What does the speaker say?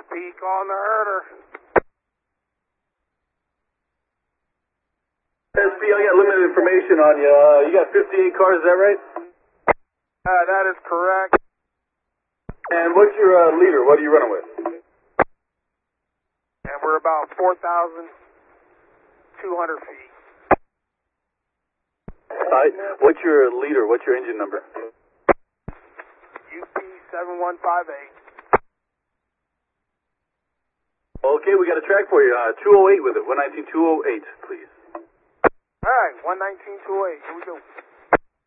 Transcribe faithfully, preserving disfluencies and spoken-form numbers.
Peak on the herder. S P, I got limited information on you. Uh, you got fifty-eight cars, is that right? Uh, that is correct. And what's your uh, leader? What are you running with? And we're about four thousand two hundred feet. Alright, what's your leader? What's your engine number? U P seven one five eight. Okay, we got a track for you. Uh, two oh eight with it. one nineteen two oh eight, please. Alright, one nineteen two oh eight. Here we go.